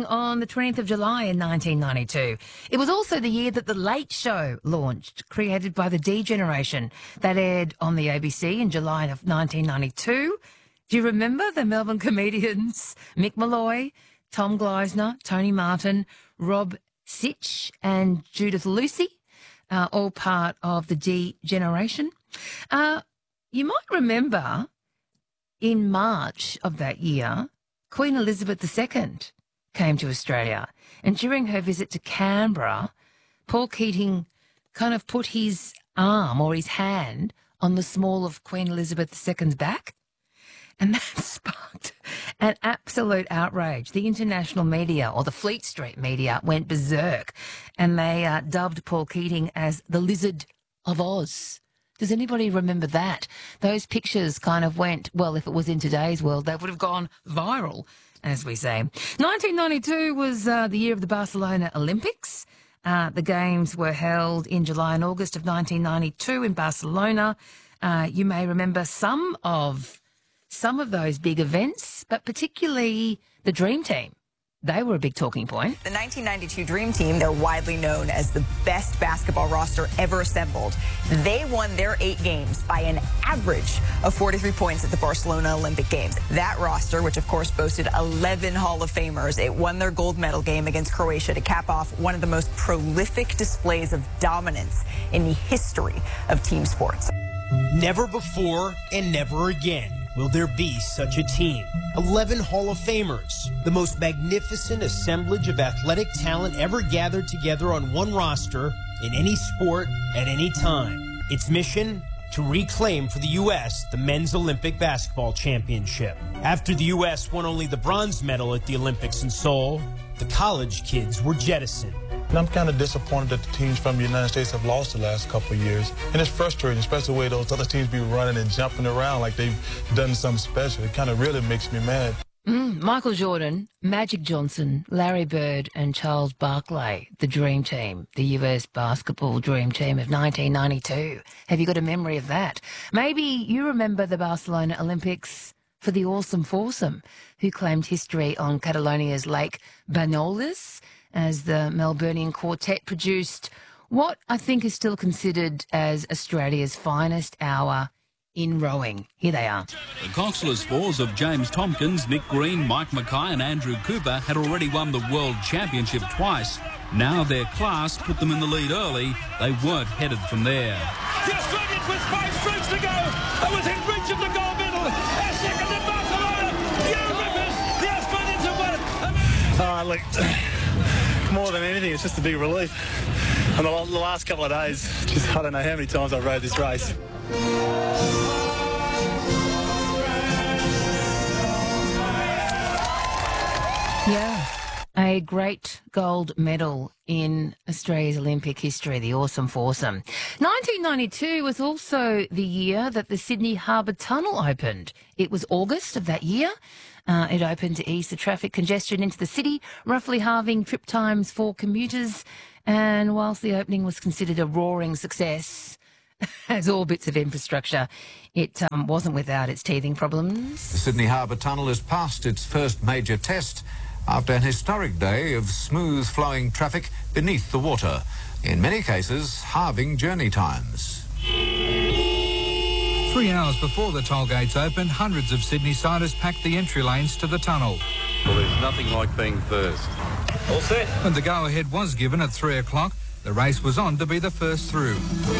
on the 20th of July in 1992. It was also the year that The Late Show launched, created by the D Generation. That aired on the ABC in July of 1992. Do you remember the Melbourne comedians Mick Malloy, Tom Gleisner, Tony Martin, Rob Sitch and Judith Lucy, all part of the D Generation? You might remember in March of that year, Queen Elizabeth II came to Australia, and during her visit to Canberra, Paul Keating kind of put his arm or his hand on the small of Queen Elizabeth II's back, and that sparked an absolute outrage. The international media, or the Fleet Street media, went berserk, and they dubbed Paul Keating as the Lizard of Oz. Does anybody remember that? Those pictures kind of went, well, if it was in today's world, they would have gone viral, as we say. 1992 was the year of the Barcelona Olympics. The Games were held in July and August of 1992 in Barcelona. You may remember some of those big events, but particularly the Dream Team. They were a big talking point. The 1992 Dream Team, they're widely known as the best basketball roster ever assembled. They won their 8 games by an average of 43 points at the Barcelona Olympic Games. That roster, which of course boasted 11 Hall of Famers, it won their gold medal game against Croatia to cap off one of the most prolific displays of dominance in the history of team sports. Never before and never again will there be such a team. 11 Hall of Famers, the most magnificent assemblage of athletic talent ever gathered together on one roster in any sport at any time. Its mission? To reclaim for the U.S. the Men's Olympic Basketball Championship. After the U.S. won only the bronze medal at the Olympics in Seoul, the college kids were jettisoned. And I'm kind of disappointed that the teams from the United States have lost the last couple of years. And it's frustrating, especially the way those other teams be running and jumping around like they've done something special. It kind of really makes me mad. Michael Jordan, Magic Johnson, Larry Bird and Charles Barkley, the Dream Team, the US basketball Dream Team of 1992. Have you got a memory of that? Maybe you remember the Barcelona Olympics for the Awesome Foursome, who claimed history on Catalonia's Lake Banyoles, as the Melburnian quartet produced what I think is still considered as Australia's finest hour in rowing. Here they are. The Coxless fours of James Tompkins, Nick Green, Mike Mackay and Andrew Cooper had already won the World Championship twice. Now their class put them in the lead early. They weren't headed from there. The Australians with 5 strokes to go are within reach of the goal medal. A second in Barcelona. You Rippers, the Australians have won. Look, more than anything, it's just a big relief. And the last couple of days, just I don't know how many times I've rode this race. Yeah, a great gold medal in Australia's Olympic history, the Awesome Foursome. 1992 was also the year that the Sydney Harbour Tunnel opened. It was August of that year. It opened to ease the traffic congestion into the city, roughly halving trip times for commuters. And whilst the opening was considered a roaring success, as all bits of infrastructure, it wasn't without its teething problems. The Sydney Harbour Tunnel has passed its first major test after an historic day of smooth flowing traffic beneath the water, in many cases halving journey times. 3 hours before the toll gates opened, hundreds of Sydney-siders packed the entry lanes to the tunnel. Well, there's nothing like being first. All set. When the go-ahead was given at 3 o'clock, the race was on to be the first through.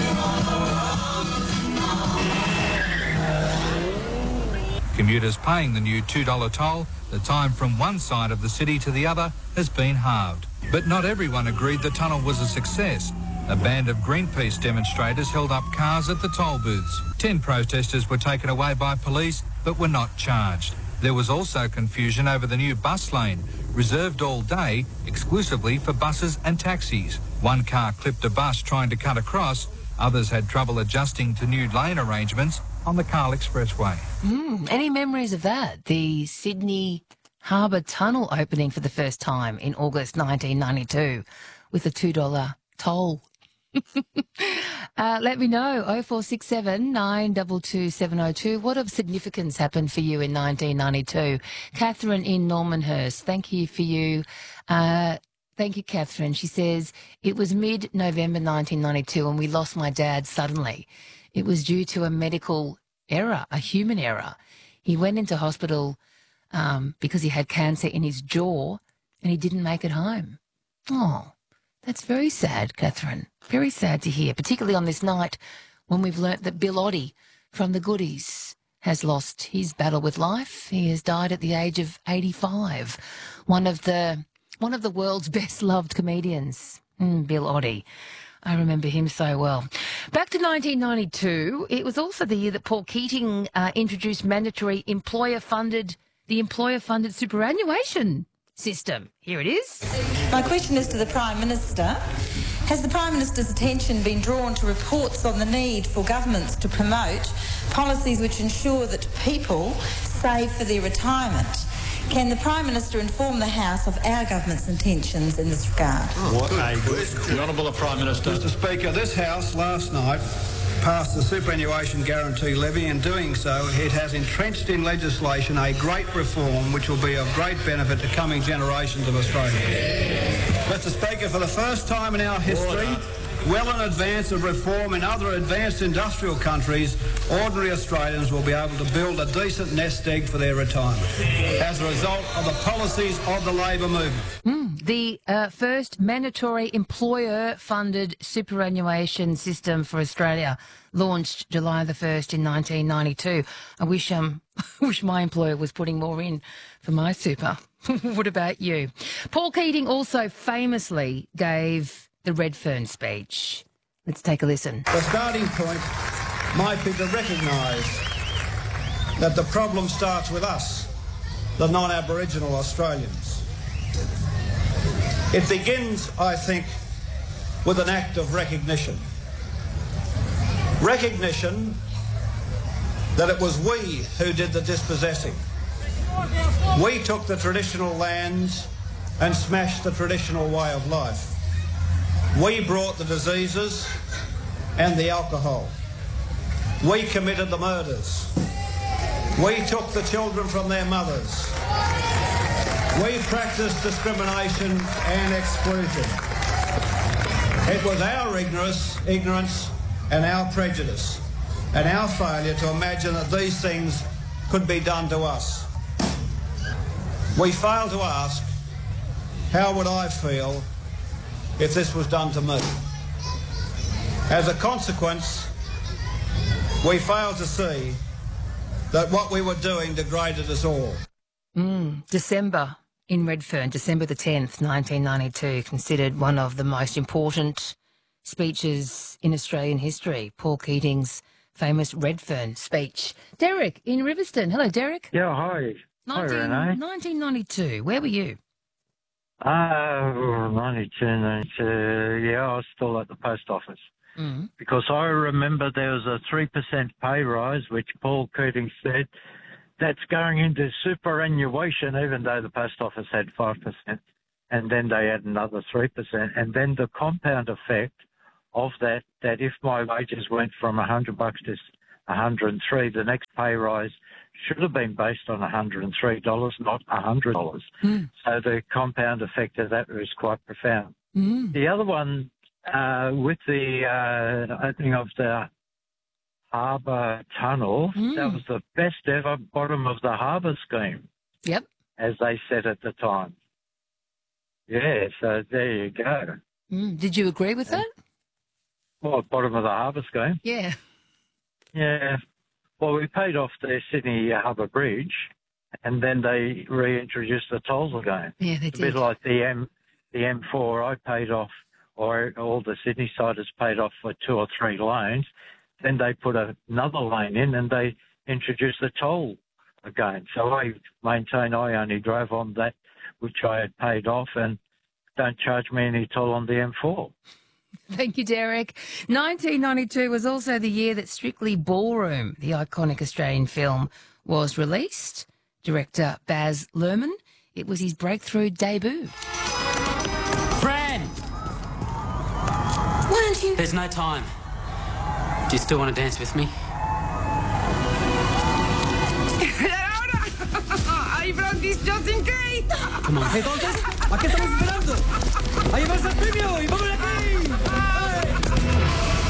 Commuters paying the new $2 toll, the time from one side of the city to the other has been halved. But not everyone agreed the tunnel was a success. A band of Greenpeace demonstrators held up cars at the toll booths. 10 protesters were taken away by police but were not charged. There was also confusion over the new bus lane, reserved all day exclusively for buses and taxis. One car clipped a bus trying to cut across. Others had trouble adjusting to new lane arrangements on the Cairl Expressway. Any memories of that? The Sydney Harbour Tunnel opening for the first time in August 1992 with a $2 toll Let me know, 0467 922 702. What of significance happened for you in 1992? Catherine in Normanhurst, thank you for you. Thank you, Catherine. She says, it was mid-November 1992 and we lost my dad suddenly. It was due to a medical error, a human error. He went into hospital because he had cancer in his jaw and he didn't make it home. Oh, that's very sad, Catherine. Very sad to hear, particularly on this night when we've learnt that Bill Oddie from The Goodies has lost his battle with life. He has died at the age of 85. One of the world's best-loved comedians, Bill Oddie. I remember him so well. Back to 1992, it was also the year that Paul Keating introduced mandatory employer-funded superannuation system. Here it is. My question is to the Prime Minister. Has the Prime Minister's attention been drawn to reports on the need for governments to promote policies which ensure that people save for their retirement? Can the Prime Minister inform the House of our government's intentions in this regard? What a question. The Honourable Prime Minister. Mr Speaker, this House last night passed the Superannuation Guarantee Levy. In doing so, it has entrenched in legislation a great reform which will be of great benefit to coming generations of Australians. Mr Speaker, for the first time in our history, well in advance of reform in other advanced industrial countries, ordinary Australians will be able to build a decent nest egg for their retirement as a result of the policies of the Labor movement. The first mandatory employer-funded superannuation system for Australia launched July the 1st in 1992. I wish my employer was putting more in for my super. What about you? Paul Keating also famously gave the Redfern speech. Let's take a listen. The starting point might be to recognise that the problem starts with us, the non-Aboriginal Australians. It begins, I think, with an act of recognition. Recognition that it was we who did the dispossessing. We took the traditional lands and smashed the traditional way of life. We brought the diseases and the alcohol. We committed the murders. We took the children from their mothers. We practiced discrimination and exclusion. It was our ignorance and our prejudice and our failure to imagine that these things could be done to us. We failed to ask, how would I feel if this was done to me? As a consequence, we failed to see that what we were doing degraded us all. December in Redfern, December the 10th, 1992, considered one of the most important speeches in Australian history, Paul Keating's famous Redfern speech. Derek in Riverstone. Hello, Derek. Yeah, hi. Hi, Renee. 1992. Where were you? 92, yeah, I was still at the post office. Because I remember there was a 3% pay rise, which Paul Keating said, that's going into superannuation, even though the post office had 5%. And then they had another 3%. And then the compound effect of that if my wages went from $100 to $103, the next pay rise should have been based on $103, not $100. So the compound effect of that was quite profound. The other one, with the opening of the harbour tunnel, that was the best ever bottom of the harbour scheme. Yep. As they said at the time. Yeah, so there you go. Did you agree with that? Well, bottom of the harbour scheme. Yeah. Yeah. Well, we paid off the Sydney Harbour Bridge, and then they reintroduced the tolls again. Yeah, they did. A bit like the M4 I paid off, or all the Sydney siders paid off for 2 or 3 lanes. Then they put another lane in, and they introduced the toll again. So I maintain I only drove on that which I had paid off, and don't charge me any toll on the M4. Thank you, Derek. 1992 was also the year that Strictly Ballroom, the iconic Australian film, was released. Director Baz Luhrmann. It was his breakthrough debut. Fran! Why don't you? There's no time. Do you still want to dance with me? ¡Ay, Bronquis, just in case! Come on. Entonces, ¿a qué estamos esperando?